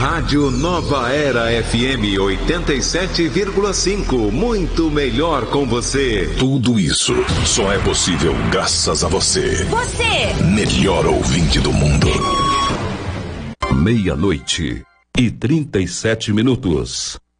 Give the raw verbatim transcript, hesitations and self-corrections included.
Rádio Nova Era F M oitenta e sete vírgula cinco. Muito melhor com você. Tudo isso só é possível graças a você. Você! Melhor ouvinte do mundo. Meia-noite e trinta e sete minutos.